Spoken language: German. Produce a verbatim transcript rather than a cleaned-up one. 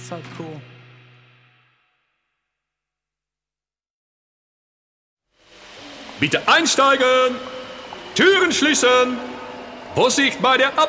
ist halt cool. Bitte einsteigen! Türen schließen! Vorsicht bei der Ab